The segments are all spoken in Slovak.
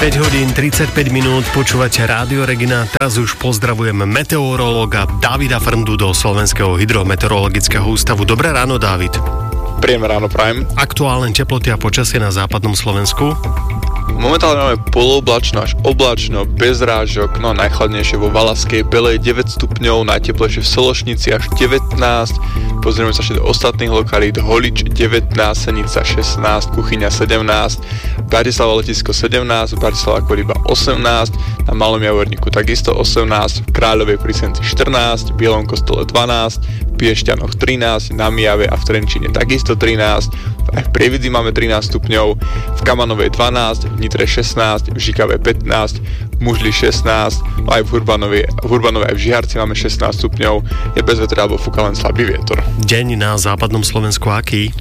5 hodín 35 minút, počúvate Rádio Regina. Teraz už pozdravujem meteorológa Davida Frndu do Slovenského hydrometeorologického ústavu. Dobré ráno, Dávid. Príjemné ráno, prajem. Aktuálne teploty a počasie na západnom Slovensku? Momentálne máme polooblačno až oblačno, bez rážok, no a najchladnejšie vo Valaskej Belej 9 stupňov, najteplejšie v Sološnici až 19, pozrieme sa ešte do ostatných lokalít, Holič 19, Senica 16, Kuchyňa 17, Bratislava Letisko 17, Bratislava Koliba 18, na Malom Javorníku takisto 18, v Kráľovej pri Senci 14, v Bielom Kostole 12, v Piešťanoch 13, na Mijave a v Trenčíne takisto 13, aj v Prievidzi máme 13 stupňov, v Kamanovej 12, v Nitre 16, v Žikave 15, v Mužli 16, aj v Urbanove aj v Žiarci máme 16 stupňov, je bez vetra alebo fúka len slabý vietor. Deň na západnom Slovensku aký?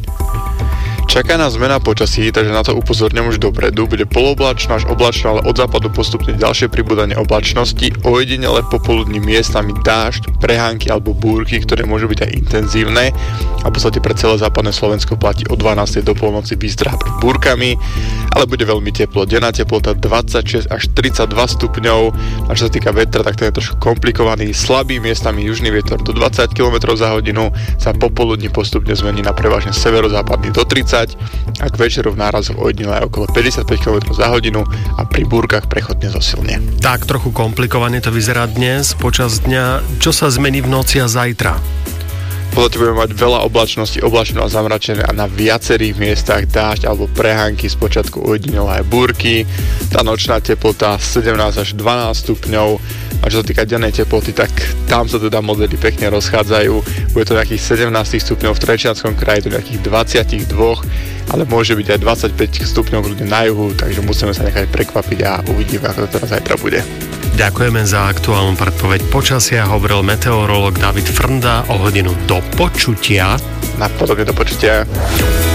Čaká nás zmena počasí, takže na to upozorňujem už dopredu. Bude polooblačno až oblačno, ale od západu postupne ďalšie pribúdanie oblačnosti. Ojedinele popoludní miestami dážď, prehánky alebo búrky, ktoré môžu byť aj intenzívne. A v podstate pre celé západné Slovensko platí od 12. do polnoci výstrah pred búrkami, ale bude veľmi teplo. Denná teplota 26 až 32 stupňov. A čo sa týka vetra, tak ten je trošku komplikovaný. Slabý miestami južný vietor do 20 km za hodinu sa popoludní postupne zmení na prevažne severozápadný do 30 a k večeru v nárazoch ojedinele okolo 55 km za hodinu a pri búrkach prechodne zosilne. Tak trochu komplikovane to vyzerá dnes počas dňa. Čo sa zmení v noci a zajtra? Potom budeme mať veľa oblačnosti, oblačno a zamračené a na viacerých miestach dážď alebo prehánky, spočiatku ojedinele aj búrky. Tá nočná teplota 17 až 12 stupňov a čo sa týka dennej teploty, tak tam sa teda modely pekne rozchádzajú. Bude to nejakých 17 stupňov v Trečianskom kraji, do nejakých 22, ale môže byť aj 25 stupňov kľudne na juhu, takže musíme sa nechať prekvapiť a uvidíme, ako to teraz zajtra bude. Ďakujeme za aktuálnu predpoveď počasia, hovoril meteorológ David Frnda. O hodinu do počutia. Napodobne do počutia.